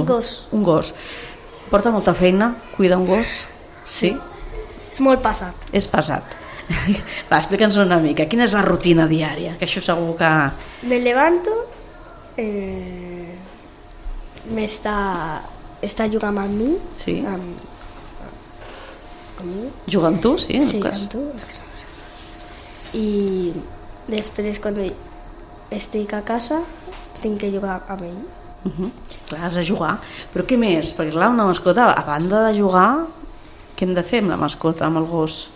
gos. Un gos. Porta molta feina, cuida un gos? Sí? És molt pesat. És pesat. Va, explica'ns una mica. Quina és la rutina diària? Que això segur que... Me levanto, està jugant amb mi. Sí. Amb mi. Juga amb tu, sí? Sí, Lucas? amb tu. I després, quan estic a casa, tinc que jugar amb ell. Clar, has de jugar. Però què més? Perquè clar, una mascota, a banda de jugar, què hem de fer amb la mascota, amb el gos?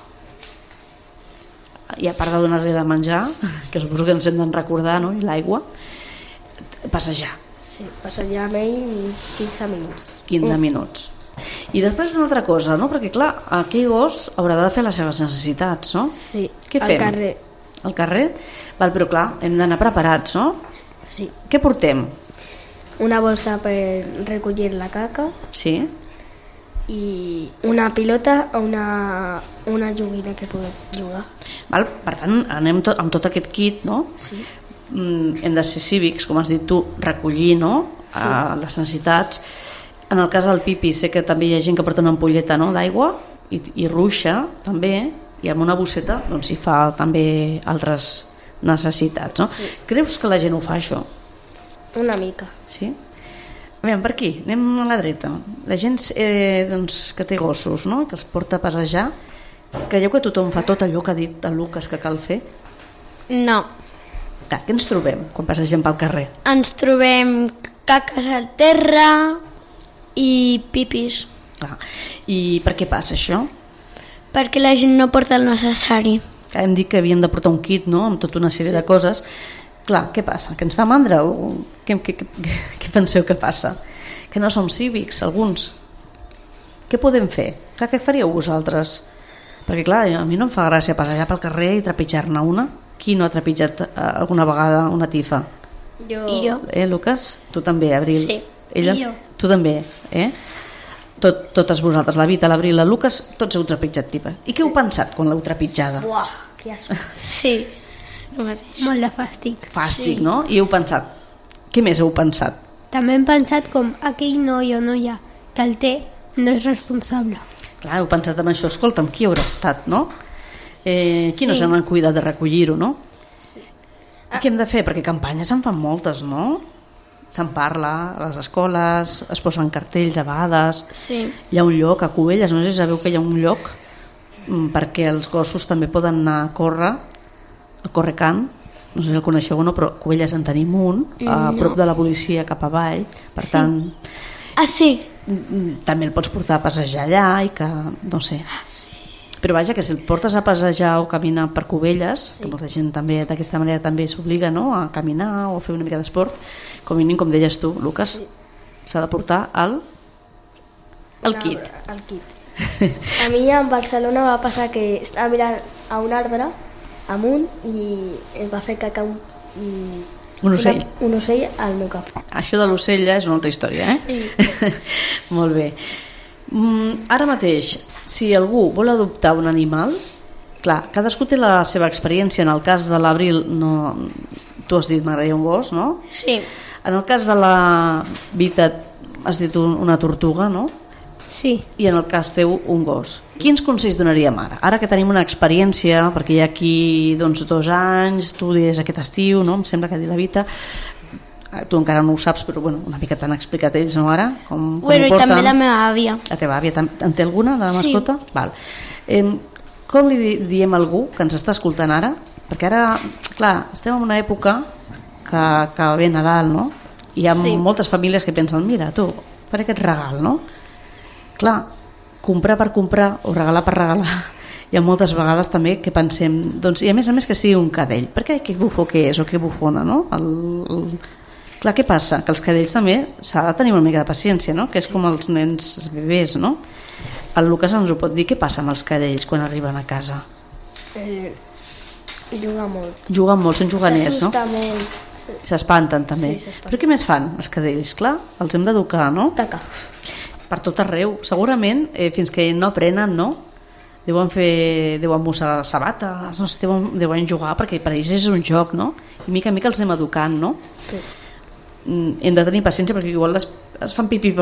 I a part de donar-li de menjar, que suposo que ens hem de recordar, no? I l'aigua, passejar. Sí, passejar amb ell uns 15 minuts. 15 minuts. I després una altra cosa, no? Perquè clar, aquell gos haurà de fer les seves necessitats, no? Sí, Què al fem? carrer. Al carrer? Val, però clar, hem d'anar preparats, no? Sí. Què portem? Una bolsa per recollir la caca Sí? i una pilota o una joguina que podem jugar. Val? Per tant, anem amb tot aquest kit, no? Sí. Hem de ser cívics, com has dit tu, recollir, no? Les necessitats. En el cas del Pipi sé que també hi ha gent que porta una ampolleta, no? D'aigua i ruixa també, i amb una bosseta doncs hi fa també altres necessitats, no? Sí. Creus que la gent ho fa, això? Una mica. Sí? Aviam, per aquí, anem a la dreta. La gent doncs, que té gossos, no? Que els porta a passejar, creieu que tothom fa tot allò que ha dit el Lucas que cal fer? No. Clar, què ens trobem quan passegem pel carrer? Ens trobem caques al terra i pipis, Clar. I per què passa això? perquè la gent no porta el necessari. Clar, hem dit que havíem de portar un kit, no?, amb tota una sèrie de coses. Clar, què passa? Que ens fa mandra? O què penseu que passa? Que no som cívics, alguns. Què podem fer? Clar, què faríeu vosaltres? Perquè clar, a mi no em fa gràcia passejar pel carrer i trepitjar-ne una. Qui no ha trepitjat alguna vegada una tifa? I jo. Lucas? Tu també, Abril? Sí. Ella? I jo. Tu també, Totes vosaltres, la Vita, l'Abril, la Lucas, tots heu trepitjat tifa. I què heu pensat quan l'heu trepitjada? Buah, que asco. Sí, el mateix. Molt de fàstic. Fàstic, no? I heu pensat? Què més heu pensat? També hem pensat com aquell noi o noia que el té no és responsable. Clar, heu pensat en això. Escolta'm, qui haurà estat, no? Qui no se n'han cuidat de recollir-ho, no? I què hem de fer? Perquè campanyes en fan moltes, no? Se'n parla a les escoles, es posen cartells a vegades. Sí. Hi ha un lloc a Cubelles, no sé si sabeu que hi ha un lloc perquè els gossos també poden anar a córrer, al Correcant, no sé si el coneixeu o no, però a Cubelles en tenim un, a prop de la policia cap avall, per tant... Ah, sí? També el pots portar a passejar allà i que, no sé... Però vaja, que si el portes a passejar o caminar per Cubelles, que molta gent també d'aquesta manera també s'obliga, no?, a caminar o a fer una mica d'esport, com a mínim, com deies tu, Lucas, s'ha de portar el kit. El kit. A mi a Barcelona va passar que estava mirant a un arbre amunt i es va fer caca Un ocell. un ocell al meu cap. Això de l'ocell ja és una altra història, Molt bé. Ara mateix, si algú vol adoptar un animal, clar, cadascú té la seva experiència. En el cas de l'Abril, no, tu has dit m'agradaria un gos, no? Sí. En el cas de la Vita has dit una tortuga, no? Sí. I en el cas teu un gos. Quins consells donaríem ara? Ara que tenim una experiència, perquè hi ha aquí doncs, 2 anys, tu dius aquest estiu, no? Em sembla que ha dit la Vita, tu encara no ho saps, però bueno, una mica t'han explicat ells, no, ara? Com Bueno, ho i també porten. la meva àvia. La teva àvia en té alguna de mascota? Sí. Val. Com li diem a algú que ens està escoltant ara? Perquè ara, clar, estem en una època que ve Nadal, no? I hi ha moltes famílies que pensen, mira, tu, faré aquest regal, no? Clar, comprar per comprar o regalar per regalar, hi ha moltes vegades també que pensem, doncs, i a més que sigui un cadell, perquè que bufó que és o que bufona, no? Clar, què passa? Que els cadells també s'ha de tenir una mica de paciència, no? Que és com els nens, els bebès, no? El Lucas ens ho pot dir, què passa amb els cadells quan arriben a casa? Juga molt. Juguen molt, són juganers, no? S'assusta molt. S'espanten també. Sí, s'espanten. Però què més fan els cadells? Clar, els hem d'educar, no? Caca. Per tot arreu. Segurament, fins que no aprenen, no? Deuen mossegar sabates, no sé, deuen jugar, perquè per ells és un joc, no? I mica en mica els anem educant, no? Sí. Hem de tenir paciència perquè igual es fan pipí